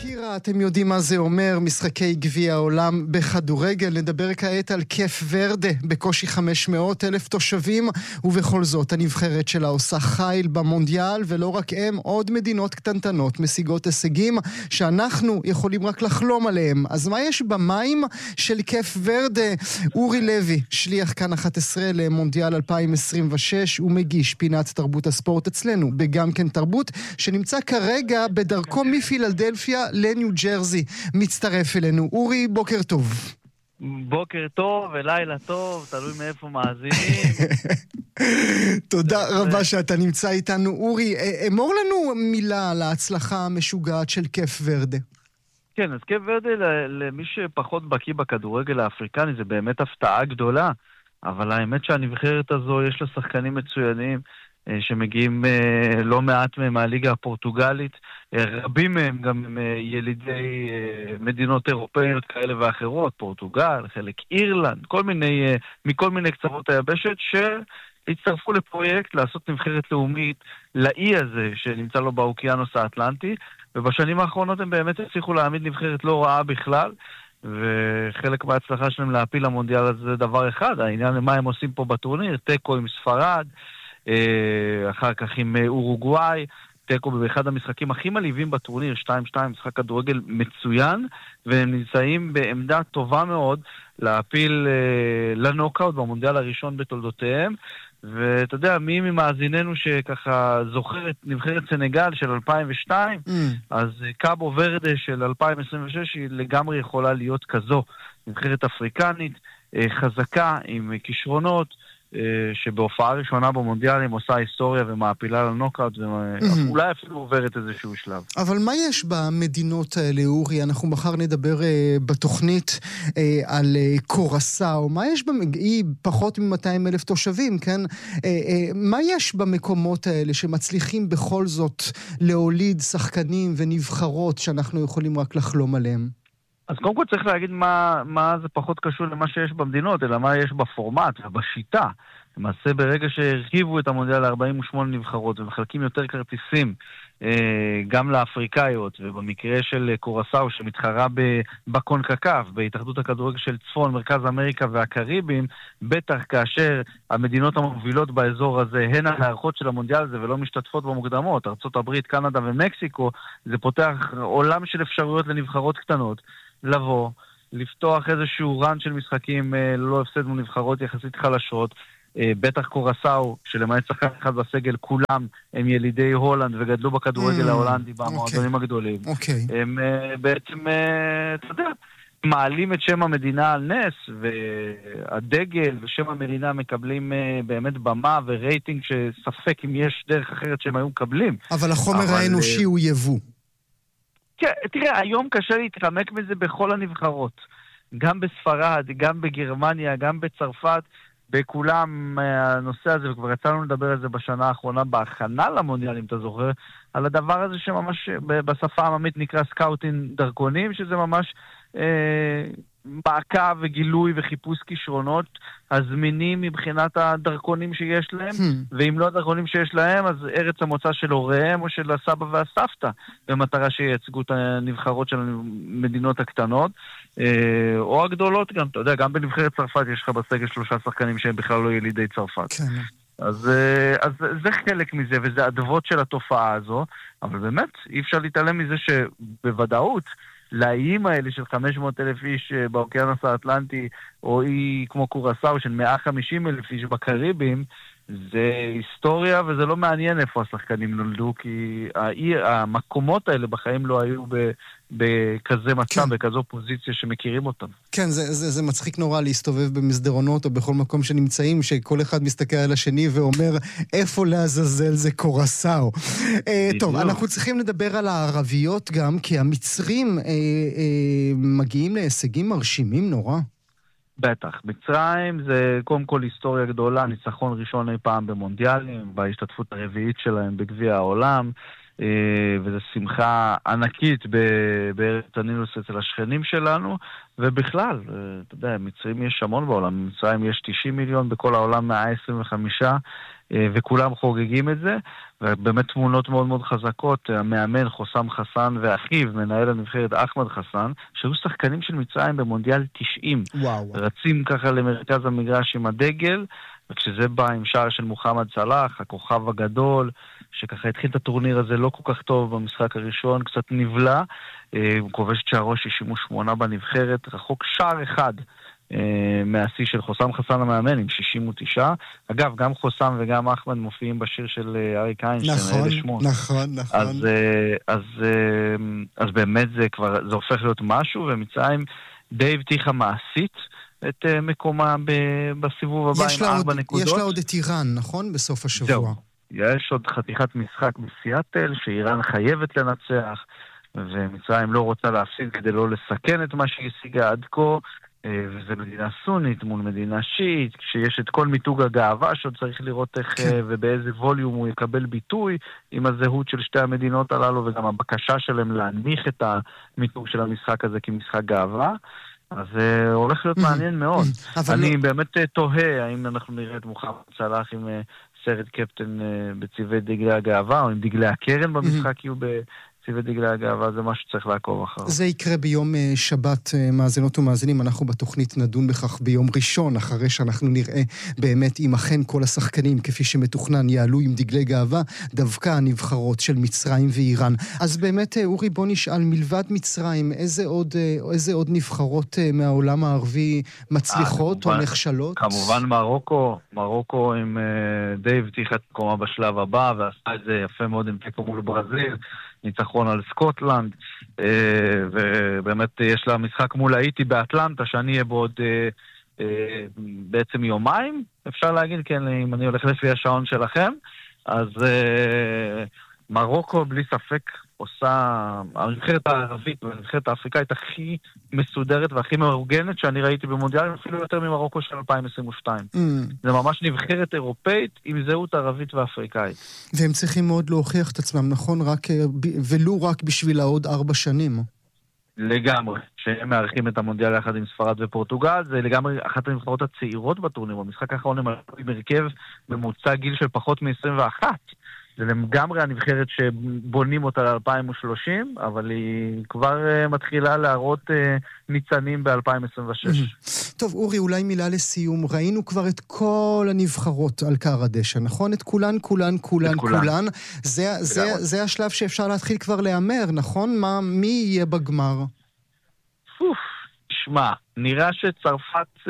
קירה, אתם יודעים מה זה אומר, משחקי גביע העולם בכדורגל. נדבר כעת על קף ורדה, בקושי 500,000 תושבים, ובכל זאת הנבחרת שלה עושה חיל במונדיאל, ולא רק הם, עוד מדינות קטנטנות משיגות הישגים שאנחנו יכולים רק לחלום עליהם. אז מה יש במים של קף ורדה? אורי לוי, שליח כאן 11 למונדיאל 2026, הוא מגיש פינת תרבות הספורט אצלנו, בגם כן תרבות, שנמצא כרגע בדרכו מפילדלפיה לניו ג'רזי. מצטרף אלינו. אורי, בוקר טוב. בוקר טוב ולילה טוב, תלוי מאיפה מאזינים. תודה רבה שאתה נמצא איתנו. אורי, אמור לנו מילה על ההצלחה המשוגעת של קף ורדה. כן, אז קף ורדה, למי שפחות בקיא בכדורגל האפריקני, זה באמת הפתעה גדולה, אבל האמת שהנבחרת הזו יש לה שחקנים מצוינים, שמגיעים לא מעט מהם מהליגה הפורטוגלית, רבים מהם גם ילידי מדינות אירופאיות כאלה ואחרות, פורטוגל, חלק אירלנד, מכל מיני קצוות היבשת, שהצטרפו לפרויקט לעשות נבחרת לאומית לאי הזה שנמצא לו באוקיינוס האטלנטי, ובשנים האחרונות הם באמת הצליחו להעמיד נבחרת לא רעה בכלל, וחלק מההצלחה שלהם להפיל למונדיאל הזה זה דבר אחד, העניין למה הם עושים פה בטורניר, תיקו עם ספרד, אחר כך עם אורוגוואי, תיקו באחד המשחקים הכי מלהיבים בטורניר, 2-2, משחק כדורגל מצוין, והם נמצאים בעמדה טובה מאוד להפיל לנוקאוט במונדיאל הראשון בתולדותיהם, ואתה יודע, מי ממאזיננו שככה זוכר את נבחרת סנגל של 2002, אז קאבו ורדה של 2026 היא לגמרי יכולה להיות כזו, נבחרת אפריקנית, חזקה, עם כישרונות, שבהופעה ראשונה במונדיאלים עושה היסטוריה ומעפילה לנוקאוט, ואולי אפילו עוברת איזשהו שלב. אבל מה יש במדינות האלה, אורי? אנחנו מחר נדבר בתוכנית על קורסאו. מה יש היא פחות מ-200,000 תושבים, כן? מה יש במקומות האלה שמצליחים בכל זאת להוליד שחקנים ונבחרות שאנחנו יכולים רק לחלום עליהם? אז קודם כל צריך להגיד מה זה פחות קשור למה שיש במדינות, אלא מה יש בפורמט ובשיטה. למעשה ברגע שהרחיבו את המונדיאל ל-48 נבחרות ומחלקים יותר כרטיסים גם לאפריקאיות, ובמקרה של קורסאו שמתחרה בקונקקף, בהתאחדות הכדורגל של צפון, מרכז אמריקה והקריבים, בטח כאשר המדינות המובילות באזור הזה הן המארחות של המונדיאל הזה ולא משתתפות במוקדמות, ארצות הברית, קנדה ומקסיקו, זה פותח עולם של אפשרויות לנבחרות קטנות, לבוא, לפתוח איזשהו רן של משחקים ללא הפסד מול נבחרות יחסית חלשות, בטח קורסאו, שלמעט שחקן אחד בסגל, כולם הם ילידי הולנד וגדלו בכדורגל ההולנדי במועדונים הגדולים. הם בעצם, אתה יודע, מעלים את שם המדינה על נס, והדגל ושם המדינה מקבלים באמת במה ורייטינג שספק אם יש דרך אחרת שהם היו מקבלים. אבל החומר האנושי הוא יבוא. כן, תראה, היום קשה להתחמק מזה בכל הנבחרות. גם בספרד, גם בגרמניה, גם בצרפת, בכולם הנושא הזה, וכבר יצאנו לדבר על זה בשנה האחרונה, בהכנה למונדיאל, אם אתה זוכר, על הדבר הזה שממש בשפה העממית נקרא סקאוטין דרכונים, שזה ממש מעקב וגילוי וחיפוש כישרונות הזמינים מבחינת הדרכונים שיש להם, ואם לא הדרכונים שיש להם, אז ארץ המוצא של הוריהם או של הסבא והסבתא, במטרה שייצגו את הנבחרות של המדינות הקטנות, או הגדולות גם, אתה יודע, גם בנבחרת צרפת יש לך בסגל 3 שחקנים שהם בכלל לא ילידי צרפת. אז זה חלק מזה, וזה הדבות של התופעה הזו, אבל באמת אי אפשר להתעלם מזה שבוודאות, לאיים האלה של 500,000 איש באוקיינוס האטלנטי, או אי כמו קורסאו של 150,000 איש בקריבים, זה היסטוריה, וזה לא מעניין איפה השחקנים נולדו, כי המקומות האלה בחיים לא היו בכזה מצב, בכזו פוזיציה שמכירים אותם. כן, זה מצחיק נורא להסתובב במסדרונות או בכל מקום שנמצאים, שכל אחד מסתכל על השני ואומר, איפה לעזאזל זה קורסאו. טוב, אנחנו צריכים לדבר על הערביות גם, כי המצרים מגיעים להישגים מרשימים נורא. בטח, מצרים זה קודם כל היסטוריה גדולה, ניצחון ראשון אי פעם במונדיאלים, בהשתתפות הרביעית שלהם בגביע העולם, וזו שמחה ענקית בארץ הנילוס אצל השכנים שלנו, ובכלל, אתה יודע, מצרים יש המון בעולם, במצרים יש 90 מיליון, בכל העולם 125, וכולם חוגגים את זה, ובאמת תמונות מאוד מאוד חזקות, המאמן חוסם חסן ואחיו, מנהל הנבחרת אחמד חסן, שהיו שחקנים של מצרים במונדיאל 90, וואו. רצים ככה למרכז המגרש עם הדגל, וכשזה בא עם שער של מוחמד סלאח, הכוכב הגדול, שככה התחיל את הטורניר הזה לא כל כך טוב במשחק הראשון, קצת נבלה, הוא כובש את שערו 68 בנבחרת, רחוק שער אחד מהשיא של חוסם חסן המאמן עם 69. אגב, גם חוסם וגם אחמד מופיעים בשיר של אריק איינשטיין. נכון. אז באמת זה הופך להיות משהו, ומצרים די הבטיחה מעשית את מקומה בסיבוב הבא עם 4 נקודות. יש לה עוד את איראן, נכון? בסוף השבוע. זהו. יש עוד חתיכת משחק בסיאטל, שאיראן חייבת לנצח, ומצרים לא רוצה להפסיד כדי לא לסכן את מה שהשיגה עד כה, וזה מדינה סונית מול מדינה שיעית, כשיש את כל מיתוג הגאווה, שעוד צריך לראות איך ובאיזה ווליום הוא יקבל ביטוי עם הזהות של שתי המדינות הללו, וגם הבקשה שלהם להנמיך את המיתוג של המשחק הזה כמשחק גאווה. אז זה הולך להיות מעניין מאוד. אני באמת תוהה האם אנחנו נראה את מוחמד סלאח עם סרט קפטן בצבעי דגלי הגאווה, או עם דגלי הקרן במשחק יהיו בצבעי דגלי הגאווה, זה משהו שצריך לעקוב אחריו. זה יקרה ביום שבת, מאזינות ומאזינים, אנחנו בתוכנית נדון בכך ביום ראשון, אחרי שאנחנו נראה באמת אם אכן כל השחקנים כפי שמתוכנן יעלו עם דגלי גאווה, דווקא הנבחרות של מצרים ואיראן. אז באמת, אורי, בוא נשאל, מלבד מצרים, איזה עוד נבחרות מהעולם הערבי מצליחות או נכשלות? כמובן מרוקו עם די הבטיחה את מקומה בשלב הבא, ועשה את זה יפה מאוד עם תיקו מול ברזיל, ניצחון על סקוטלנד, ובאמת יש לה משחק מול האיטי באטלנטה, שאני אהיה בעוד בעצם יומיים, אפשר להגיד, כן, אם אני הולך לפי השעון שלכם, אז מרוקו בלי ספק עושה, הנבחרת הערבית והנבחרת האפריקאית הכי מסודרת והכי מאורגנת שאני ראיתי במונדיאל, אפילו יותר ממרוקו של 2022. זה ממש נבחרת אירופאית עם זהות ערבית ואפריקאית. והם צריכים מאוד להוכיח את עצמם, נכון? ולו רק בשביל עוד 4 שנים. לגמרי, שהם מארחים את המונדיאל יחד עם ספרד ופורטוגל, זה לגמרי אחת הנבחרות הצעירות בטורניר, במשחק האחרון הם עם הרכב ממוצע גיל של פחות מ-21. זה לגמרי הנבחרת שבונים אותה ל-2030, אבל היא כבר מתחילה להראות ניצנים ב-2026. טוב, אורי, אולי מילה לסיום. ראינו כבר את כל הנבחרות על קר הדשא, נכון? את כולן. זה השלב שאפשר להתחיל כבר להיאמר, נכון? מי יהיה בגמר? שמע, נראה שצרפת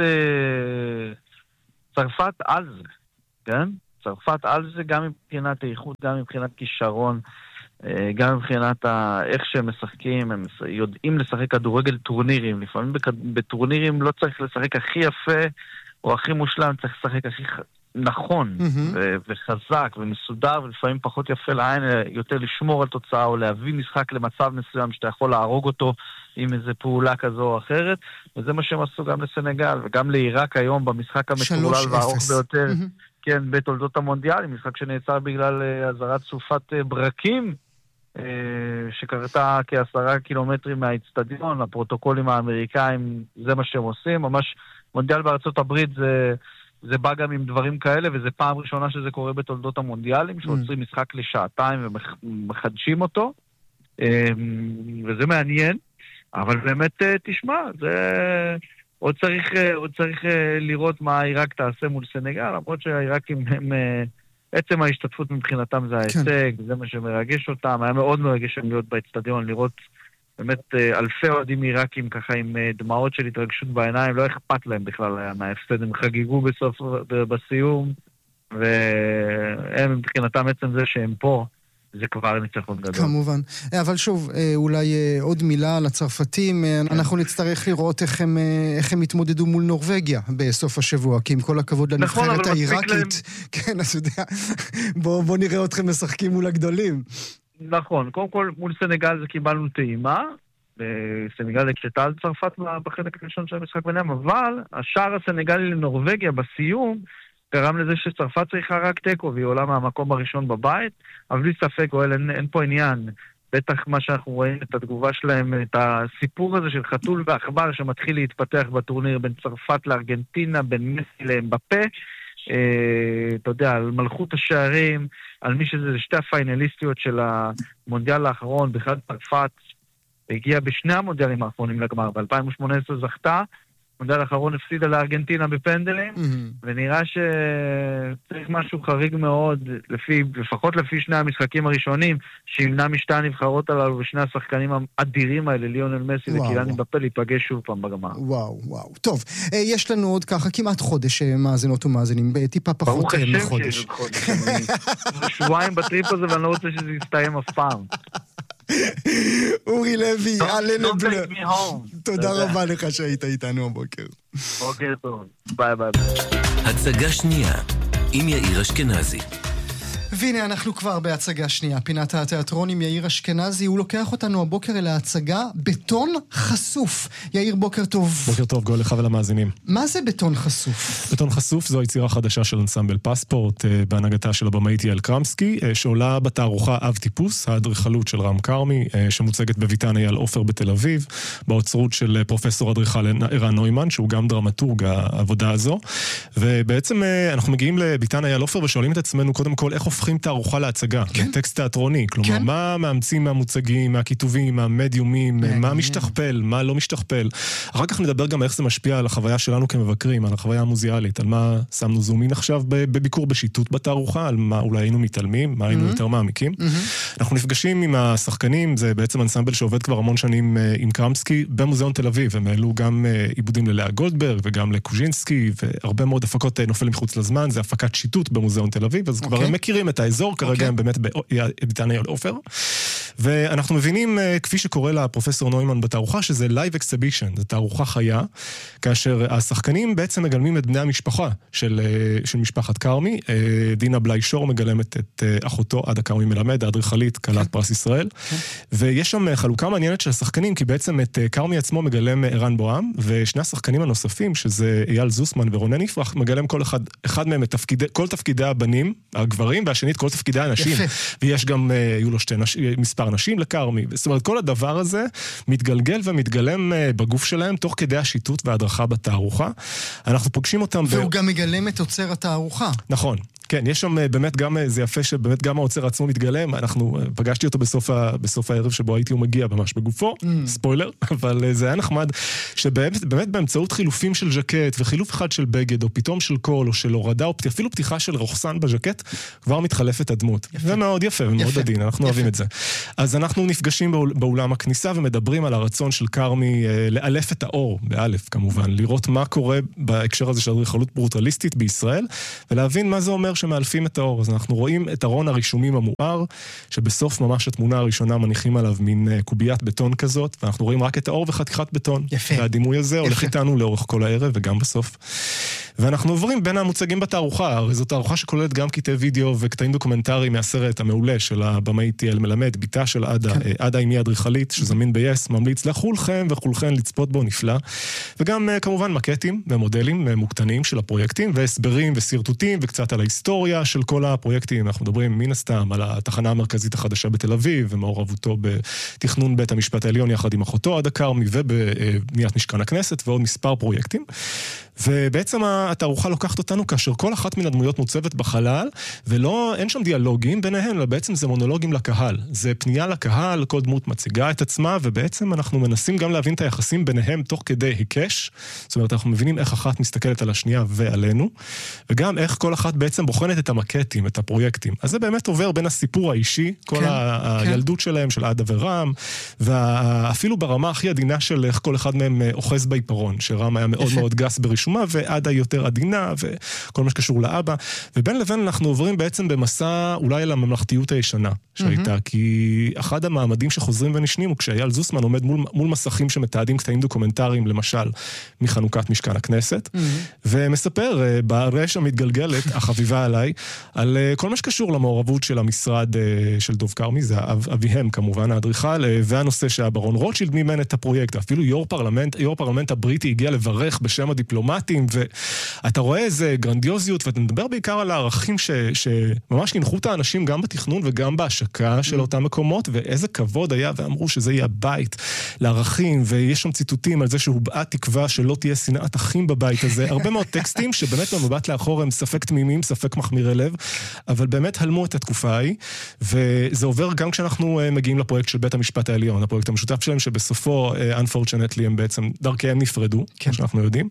על זה, כן? צרפת על זה גם מבחינת האיכות, גם מבחינת כישרון, גם מבחינת איך שהם משחקים, הם יודעים לשחק כדורגל טורנירים. לפעמים בטורנירים לא צריך לשחק הכי יפה או הכי מושלם, צריך לשחק הכי נכון וחזק ומסודר, ולפעמים פחות יפה לעין, יותר לשמור על תוצאה או להביא משחק למצב מסוים שאתה יכול להרוג אותו עם איזו פעולה כזו או אחרת, וזה מה שהם עשו גם לסנגל וגם לעיראק היום במשחק המטורלל והארוך ביותר. כן, בתולדות המונדיאל, משחק שנעצר בגלל הזרת סופת ברקים, שקרתה כ10 קילומטרים מהאצטדיון, הפרוטוקולים האמריקאים, זה מה שהם עושים, ממש מונדיאל בארצות הברית זה בא גם עם דברים כאלה, וזה פעם ראשונה שזה קורה בתולדות המונדיאלים, שעוצרים משחק לשעתיים ומחדשים אותו, וזה מעניין, אבל באמת תשמע, זה... עוד צריך לראות מה העיראק תעשה מול סנגל, למרות שהעיראקים הם, עצם ההשתתפות מבחינתם זה ההישג, זה מה שמרגש אותם, היה מאוד מרגש להיות באצטדיון, לראות באמת אלפי אוהדים עיראקים ככה עם דמעות של התרגשות בעיניים, לא אכפת להם בכלל מההפסד, הם חגיגו בסיום, והם מבחינתם עצם זה שהם פה, זה כבר ניצחון גדול. כמובן. אבל שוב, אולי עוד מילה על הצרפתים. אנחנו נצטרך לראות איך הם התמודדו מול נורווגיה בסוף השבוע, כי עם כל הכבוד לנבחרת העיראקית, כן, אתה יודע, בוא נראה אתכם משחקים מול הגדולים. נכון. קודם כל, מול סנגל זה קיבלנו טעימה, סנגל הקשתה על צרפת בחלק הראשון של המשחק ביניהם, אבל השער הסנגלי לנורווגיה בסיום, גרם לזה שצרפת צריכה רק טקו, והיא עולה מהמקום הראשון בבית, אבל בלי ספק, אין פה עניין. בטח מה שאנחנו רואים את התגובה שלהם, את הסיפור הזה של חתול ואחבר שמתחיל להתפתח בטורניר בין צרפת לארגנטינה, בין מסי לאמבפה, אתה יודע, על מלכות השערים, על מי שזה שתי הפיינליסטיות של המונדיאל האחרון, בכלל צרפת הגיעה בשני המונדיאלים האחרונים לגמר, ב-2018 זכתה, המונדיאל האחרון הפסידה לארגנטינה בפנדלים, ונראה שצריך משהו חריג מאוד, לפחות לפי שני המשחקים הראשונים, שימנע משתי הנבחרות הללו ושני השחקנים האדירים האלה, ליונל מסי וקיליאן אמבפה, להיפגש שוב פעם בגמר. וואו. טוב, יש לנו עוד ככה כמעט חודש מאזינות ומאזינים, טיפה פחות מחודש. ברוך השם שיש חודש. שבועיים בטריפ הזה, ואני לא רוצה שזה יסתיים אף פעם. אורי לוי, אלן לבלר. Don't take me home. תודה רבה לך שהיית איתנו הבוקר. בוקר טוב. ביי. הצגה שנייה, עם יאיר אשכנזי. והנה אנחנו כבר בהצגה שנייה, פינת התיאטרון עם יאיר אשכנזי, הוא לוקח אותנו הבוקר אל ההצגה בטון חשוף. יאיר, בוקר טוב. בוקר טוב, גול לך ולמאזינים. מה זה בטון חשוף? בטון חשוף זו היצירה חדשה של אנסמבל פספורט, בהנהגתה של הבמאית יעל קרמסקי, שעולה בתערוכה אב טיפוס, האדריכלות של רם כרמי, שמוצגת בביתן אייל עופר בתל אביב, באוצרות של פרופסור אדריכל ערן נוימן, שהוא גם דרמטורג העבודה הזו. ובעצם אנחנו מגיעים לביתן אייל עופר ושואלים את עצמנו קודם כל איך הופכים תערוכה להצגה, טקסט תיאטרוני, כלומר, מה מאמצים מהמוצגים, מהכיתובים, מהמדיומים, מה משתכפל, מה לא משתכפל. אחר כך נדבר גם איך זה משפיע על החוויה שלנו כמבקרים, על החוויה המוזיאלית, על מה שמנו זומין עכשיו בביקור בשיטוט בתערוכה, על מה אולי היינו מתעלמים, מה היינו יותר מעמיקים. אנחנו נפגשים עם השחקנים, זה בעצם אנסמבל שעובד כבר המון שנים עם קרמסקי במוזיאון תל אביב, הם העלו גם עיבודים ללאה גולדברג וגם לקוז'ינסקי, והרבה מאוד הפקות נופלים מחוץ לזמן, זה הפקת שיטוט במוזיאון תל אביב, אז כבר הם מכירים את האזור, כרגע הם באמת בביתן אייל עופר. ואנחנו מבינים, כפי שקורא לפרופסור נוימן בתערוכה, שזה Live Exhibition, זו תערוכה חיה, כאשר השחקנים בעצם מגלמים את בני המשפחה של משפחת כרמי. דינה בלי שור מגלמת את אחותו עדה כרמי מלמד, האדריכלית, כלת פרס ישראל. ויש שם חלוקה מעניינת של השחקנים, כי בעצם את כרמי עצמו מגלם ערן בוהם, ושני השחקנים הנוספים, שזה אייל זוסמן ורונן יפרח, מגלם כל אחד מהם את כל תפקידי הבנים, הגברים, והשנית כל תפקידי האנשים. ויש גם, היו לו מספר נשים לכרמי. זאת אומרת, כל הדבר הזה מתגלגל ומתגלם בגוף שלהם, תוך כדי השיטוט וההדרכה בתערוכה. אנחנו פוגשים אותם והוא גם מגלם את עוצר התערוכה. נכון. כן, יש שם באמת גם, זה יפה שבאמת גם האוצר עצמו מתגלם, פגשתי אותו בסוף הערב שבו הייתי ומגיע ממש בגופו, ספוילר, אבל זה היה נחמד, שבאמת באמצעות חילופים של ז'קט, וחילוף אחד של בגד, או פתאום של קול, או של הורדה, או אפילו פתיחה של רוחסן בז'קט, כבר מתחלפת הדמות. זה מאוד יפה ומאוד עדין, אנחנו אוהבים את זה. אז אנחנו נפגשים באולם הכניסה, ומדברים על הרצון של כרמי לאלף את האור, באלף כמובן, לראות מה קורה בהקשר הזה של אדריכלות ברוטליסטית בישראל, ולהבין מה זה אומר שמאלפים את האור. אז אנחנו רואים את ארון הרישומים המואר, שבסוף ממש התמונה הראשונה מניחים עליו מין קוביית בטון כזאת, ואנחנו רואים רק את האור וחתיכת בטון. יפה. והדימוי הזה הולך איתנו לאורך כל הערב וגם בסוף. ואנחנו עוברים בין המוצגים בתערוכה, הרי זו תערוכה שכוללת גם קטעי וידאו וקטעים דוקומנטריים מהסרט המעולה של הבמאית יעל מלמד, ביתה של עדה אימי אדריכלית, שזמין ב-yes, ממליץ לכולכם וכולכן לצפות בו, נפלא. וגם כמובן מקטים ומודלים מוקטנים של הפרויקטים, והסברים וסרטוטים וקצת על ההיסטוריה של כל הפרויקטים. אנחנו מדברים מן הסתם על התחנה המרכזית החדשה בתל אביב, ומעורבותו בתכנון בית המשפט העליון יחד עם אחותו עדה כרמי, ובבניית משכן הכנסת ועוד מספר פרויקטים. ובעצם התערוכה לוקחת אותנו כאשר כל אחת מן הדמויות מוצבת בחלל, אין שם דיאלוגים ביניהן, אלא בעצם זה מונולוגים לקהל. זה פנייה לקהל, כל דמות מציגה את עצמה, ובעצם אנחנו מנסים גם להבין את היחסים ביניהם תוך כדי היקש. זאת אומרת, אנחנו מבינים איך אחת מסתכלת על השנייה ועלינו, וגם איך כל אחת בעצם בוחנת את המקטים, את הפרויקטים. אז זה באמת עובר בין הסיפור האישי, כל הילדות שלהם, של עדה ורם, ואפילו ברמה הכי עדינה של איך כל אחד מהם אוחז בעיפרון, שרם היה מאוד מאוד גס ברישומה, ועדה יותר עדינה, וכל מה שקשור לאבא. ובין לבין אנחנו עוברים בעצם במסע אולי לממלכתיות הישנה שהייתה, כי אחד המעמדים שחוזרים ונשנים הוא כשאייל זוסמן עומד מול מסכים שמתעדים קטעים דוקומנטריים, למשל, מחנוכת משכן הכנסת, ומספר ברש המתגלגלת, החביבה עליי, על כל מה שקשור למעורבות של המשרד של דוב כרמי, זה אביהם כמובן, האדריכל, והנושא שהברון רוטשילד מימן את הפרויקט, אפילו יו"ר פרלמנט הבריטי הגיע לברך בשם הדיפלומט, דרמטיים, ואתה רואה איזה גרנדיוזיות, ואתה מדבר בעיקר על הערכים שממש הנחו את האנשים גם בתכנון וגם בהשקה של אותם מקומות, ואיזה כבוד היה, ואמרו שזה יהיה הבית לערכים, ויש שם ציטוטים על זה שהובעה תקווה שלא תהיה שנאת אחים בבית הזה, הרבה מאוד טקסטים שבאמת במבט לאחור הם ספק תמימים, ספק מחמירי לב, אבל באמת הלמו את התקופה ההיא, וזה עובר גם כשאנחנו מגיעים לפרויקט של בית המשפט העליון, הפרויקט המשותף שלהם, שבסופו, unfortunately, הם בעצם דרכיהם נפרדו, כמו שאנחנו יודעים.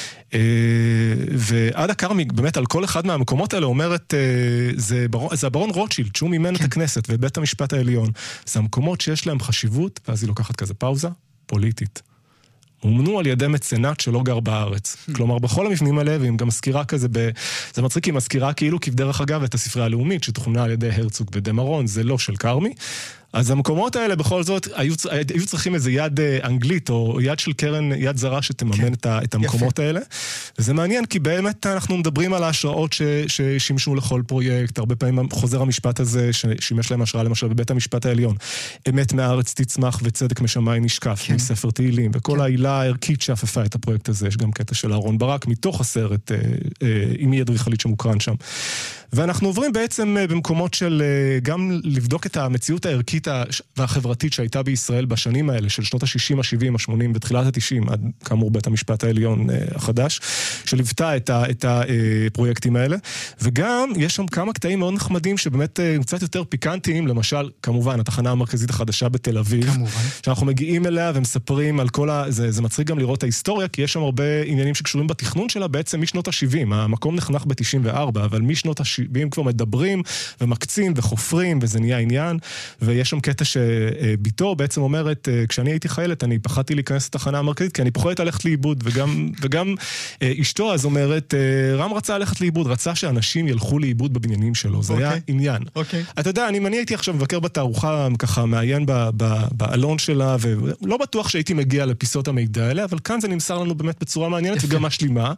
ועדה כרמי, באמת על כל אחד מהמקומות האלה אומרת, זה הברון רוטשילד, שהוא מימן את הכנסת ובית המשפט העליון. זה המקומות שיש להם חשיבות, ואז היא לוקחת כזה פאוזה פוליטית. הומנו על ידי מצנט שלא גר בארץ. כלומר, בכל המבנים האלה, והיא גם מזכירה כזה, זה מצחיק, היא מזכירה כאילו כבדרך אגב את הספרייה הלאומית, שתוכנה על ידי הרצוג ודמרון, זה לא של כרמי. אז המקומות האלה בכל זאת היו צריכים איזה יד אנגלית או יד של קרן, יד זרה שתממן את המקומות האלה. וזה מעניין כי באמת אנחנו מדברים על ההשראות ששימשו לכל פרויקט, הרבה פעמים חוזר המשפט הזה ששימש להם השראה למשל בבית המשפט העליון. אמת מהארץ תצמח וצדק משמיים נשקף, מספר תהילים, וכל העילה הערכית שאפפה את הפרויקט הזה, יש גם קטע של אהרון ברק מתוך הסרט עם יד אדריכלית שמוקרן שם. ואנחנו עוברים בעצם במקומות של גם לבדוק את המציאות הערכית והחברתית שהייתה בישראל בשנים האלה, של שנות ה-60, ה-70, ה-80 ותחילת ה-90, עד כאמור בית המשפט העליון החדש, שליוותה את הפרויקטים האלה. וגם יש שם כמה קטעים מאוד נחמדים שבאמת קצת יותר פיקנטיים, למשל, כמובן, התחנה המרכזית החדשה בתל אביב, כמובן. שאנחנו מגיעים אליה ומספרים על כל זה מצחיק גם לראות את ההיסטוריה, כי יש שם הרבה עניינים שקשורים בתכנון שלה בעצם משנות ה-70. המקום נחנך ב-94, אבל משנות ה-70 כבר מדברים ומקצים וחופרים, וזה נהיה עניין, ויש שם קטע שביתו בעצם אומרת, כשאני הייתי חיילת, אני פחדתי להיכנס לתחנה המרכזית, כי אני פוחדת ללכת לאיבוד, וגם אשתו אז אומרת, רם רצה ללכת לאיבוד, רצה שאנשים ילכו לאיבוד בבניינים שלו, זה היה עניין. אתה יודע, אני הייתי עכשיו מבקר בתערוכה, ככה מעיין באלון שלה, ולא בטוח שהייתי מגיע לפיסות המידע האלה, אבל כאן זה נמסר לנו באמת בצורה מעניינת וגם משלימה.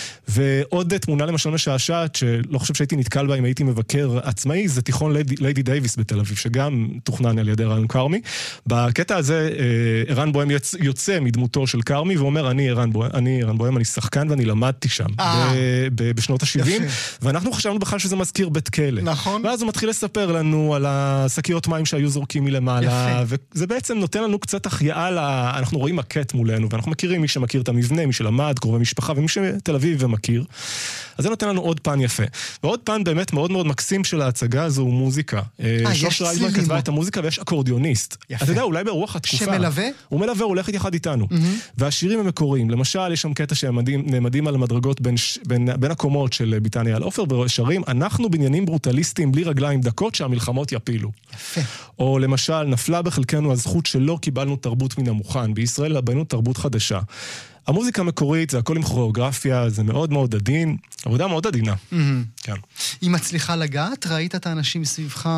ועוד תמונה למשל משעשעת, שלא חושב שהייתי נתקל בה אם הייתי מבקר עצמאי, זה תיכון ליידי דייביס בתל אביב, שגם תוכנן על ידי רן כרמי. בקטע הזה, ערן בוהם יוצא מדמותו של כרמי, ואומר, אני ערן בוהם, אני שחקן ואני למדתי שם, בשנות ה-70, ואנחנו חשבנו בכלל שזה מזכיר בית כלא. נכון. ואז הוא מתחיל לספר לנו על השקיות מים שהיו זורקים מלמעלה, וזה בעצם נותן לנו קצת החייאה, אנחנו רואים מקט מולנו, ואנחנו מכירים מי שמכיר את המבנה, מי שלמד, קרובי משפחה, ומי שתל אביב ומכיר. אז זה נותן לנו עוד פן יפה. ועוד פן באמת מאוד מאוד מקסים של ההצגה הזו הוא מוזיקה. שוש רייזמן כתבה את המוזיקה ויש אקורדיוניסט. אתה יודע, אולי ברוח התקופה. שמלווה? הוא מלווה, הוא הולך יחד איתנו. והשירים הם מקוריים. למשל, יש שם קטע שהם נעמדים על המדרגות בין הקומות של ביתניה על עופר, ושרים, אנחנו בניינים ברוטליסטיים בלי רגליים דקות שהמלחמות יפילו. יפה. או למשל, נפלה בחלקנו הזכות שלא קיבלנו תרבות מן המוכן. בישראל בנינו תרבות חדשה. המוזיקה המקורית, זה הכל עם כוריאוגרפיה, זה מאוד מאוד עדין, עבודה מאוד עדינה. כן. היא מצליחה לגעת? ראית את האנשים סביבך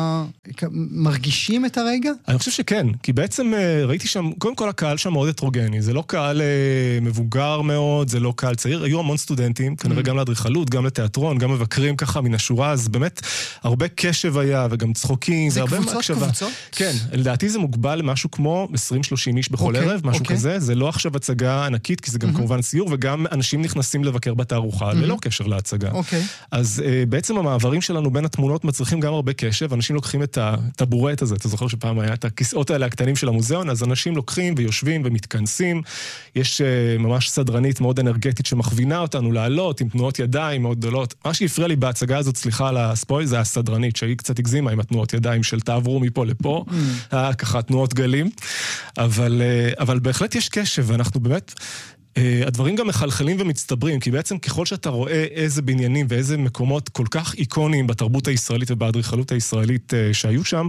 מרגישים את הרגע? אני חושב שכן, כי בעצם ראיתי שם, קודם כל הקהל שם מאוד הטרוגני, זה לא קהל מבוגר מאוד, זה לא קהל צעיר, היו המון סטודנטים, כנראה גם לאדריכלות, גם לתיאטרון, גם מבקרים ככה מן השורה, אז באמת הרבה קשב היה וגם צחוקים, זה קבוצות? כן, לדעתי זה מוגבל למשהו כמו 20-30 איש בכל ערב, משהו כזה, זה לא עכשיו הצגה ענקית, כי זה גם כמובן ציור, וגם אנשים נכנסים לבקר בתערוכה, ללא קשר להצגה. אז בעצם המעברים שלנו בין התמונות מצריכים גם הרבה קשב, אנשים לוקחים את הטבורט הזה, אתה זוכר שפעם היה את הכיסאות האלה הקטנים של המוזיאון, אז אנשים לוקחים ויושבים ומתכנסים, יש ממש סדרנית מאוד אנרגטית שמכווינה אותנו לעלות עם תנועות ידיים מאוד גדולות. מה שהפריע לי בהצגה הזאת, סליחה על הספויל, זה הסדרנית, שהיא קצת הגזימה עם התנועות ידיים של תעברו מפה לפה, ככה תנועות גלים, אבל בהחלט יש קשב, ואנחנו באמת הדברים גם מחלחלים ומצטברים, כי בעצם ככל שאתה רואה איזה בניינים ואיזה מקומות כל כך איקוניים בתרבות הישראלית ובאדריכלות הישראלית שהיו שם,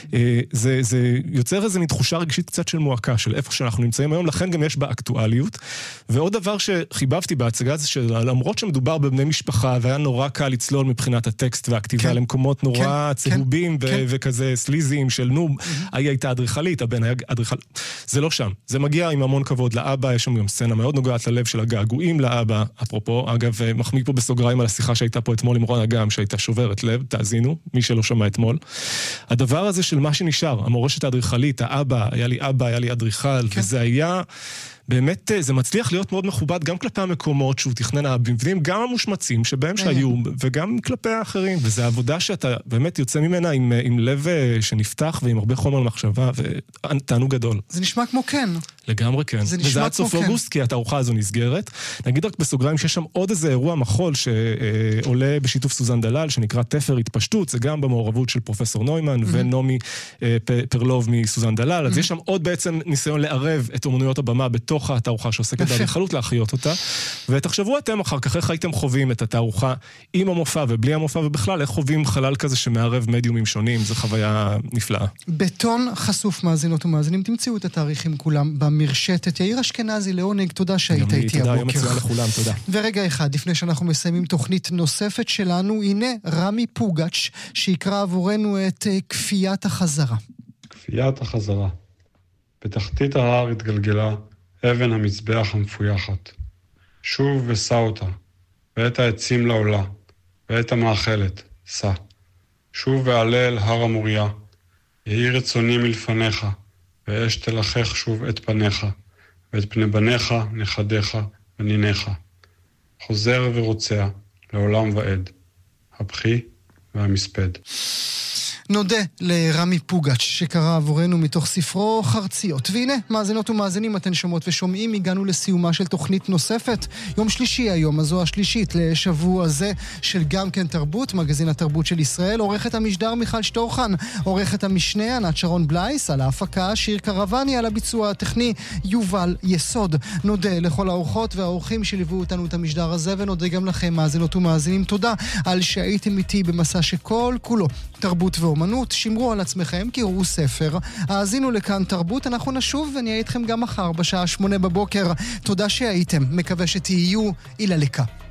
זה יוצר איזו תחושה רגשית קצת של מועקה, של איפה שאנחנו נמצאים היום, לכן גם יש בה אקטואליות. ועוד דבר שחיבבתי בהצגה זה שלמרות שמדובר בבני משפחה, והיה נורא קל לצלול מבחינת הטקסט והכתיבה למקומות נורא צהובים וכזה סליזיים של היא הייתה אדריכלית, הבן היה אדריכל. זה לא שם. זה מגיע עם המון כבוד לאבא, יש שם גם סצנה מאוד נוגעת ללב של הגעגועים לאבא, אפרופו, אגב, מחמיא פה בסוגריים על השיחה שהייתה פה אתמול עם רון אגם, שהייתה שוברת לב, תאזינו, מי שלא שמע אתמול. הדבר הזה של מה שנשאר, המורשת האדריכלית, האבא, היה לי אבא, היה לי אדריכל, וזה היה באמת זה מצליח להיות מאוד מכובד גם כלפי המקומות שהוא תכנן, המבנים גם המושמצים שבהם שהיו, וגם כלפי האחרים, וזו עבודה שאתה באמת יוצא ממנה עם לב שנפתח ועם הרבה חומר למחשבה, ותענוג גדול. זה נשמע כמו כן. לגמרי כן. וזה עד סוף אוגוסט, כי התערוכה הזו נסגרת. נגיד רק בסוגריים שיש שם עוד איזה אירוע מחול שעולה בשיתוף סוזן דלל, שנקרא תפר התפשטות, זה גם במעורבות של פרופסור נוימן ונומי פרלוב מסוזן דלל, אז יש שם עוד בעצם ניסיון לערב את אומנויות הבמה בתוך התערוכה שעוסקת באדריכלות, להחיות אותה. ותחשבו אתם אחר כך, איך הייתם חווים את התערוכה עם המופע ובלי המופע, ובכלל איך חווים חלל כזה שמערב מדיומים שונים, זו חוויה נפלאה. בטון חשוף מאזינות ומאזינים, תמצאו את התאריכים כולם במרשתת. יאיר אשכנזי, לעונג, תודה שהיית איתי הבוקר. תודה, יום מצוין לכולם, תודה. ורגע אחד, לפני שאנחנו מסיימים תוכנית נוספת שלנו, הנה רמי פוגץ' שיקרא עבורנו את כפיית החזרה. כפיית החזרה. בתחתית ההר התגלגלה אבן המזבח המפויחת. שוב ושא אותה, ואת העצים לעולה, ואת המאכלת, שא. שוב ועלה אל הר המוריה, יהי רצוני מלפניך, ואש תלחך שוב את פניך, ואת פני בניך, נכדיך וניניך. חוזר ורוצע, לעולם ועד, הבכי והמספד. נודה לרמי פוגץ' שקרא עבורנו מתוך ספרו חרציות. והנה, מאזינות ומאזינים, אתן שומעות ושומעים, הגענו לסיומה של תוכנית נוספת. יום שלישי היום, הזו השלישית לשבוע זה של גם כן תרבות, מגזין התרבות של ישראל. עורכת המשדר מיכל שטורחן, עורכת המשנה ענת שרון בלייס, על ההפקה שיר קרבני, על הביצוע הטכני יובל יסוד. נודה לכל האורחות והאורחים שליוו אותנו את המשדר הזה, ונודה גם לכם, מאזינות ומאזינים. תודה על שהייתם איתי במסע שכל כולו תרבות ואומנות. שמרו על עצמכם, קראו ספר, האזינו לכאן תרבות. אנחנו נשוב ונהיה איתכם גם מחר בשעה 8 בבוקר. תודה שהייתם, מקווה שתהיו. אילה לקה.